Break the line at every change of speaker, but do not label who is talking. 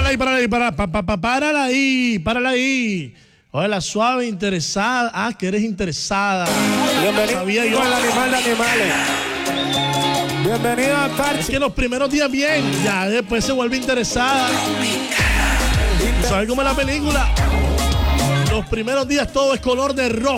párala ahí. Oye, la suave interesada. Ah, que eres interesada.
Bienvenido
Sabía yo.
al animal de animales. Bienvenido a Parche.
Es que los primeros días bien, ya después se vuelve interesada. ¿Sabes cómo es la película? Los primeros días todo es color de rojo.